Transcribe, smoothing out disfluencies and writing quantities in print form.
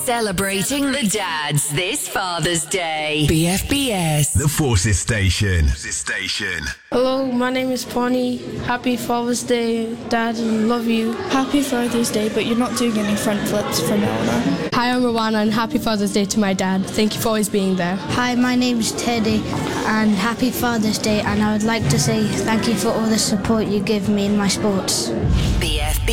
Celebrating the dads this Father's Day. BFBS. The Forces Station. Hello, my name is Pony. Happy Father's Day, Dad, and love you. Happy Father's Day, but you're not doing any front flips from Eleanor. Hi, I'm Rowana, and happy Father's Day to my dad. Thank you for always being there. Hi, my name's Teddy, and happy Father's Day, and I would like to say thank you for all the support you give me in my sports.